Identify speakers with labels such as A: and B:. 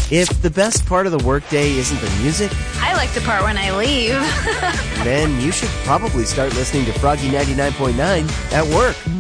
A: If the best part of the workday isn't the music,
B: I like the part when I leave.
A: then you should probably start listening to Froggy 99.9 at work.